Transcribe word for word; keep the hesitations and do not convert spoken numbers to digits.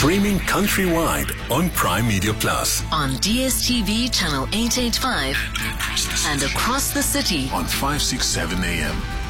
Streaming countrywide on Prime Media Plus. On D S T V channel eight eighty-five and across the city on five sixty-seven A M.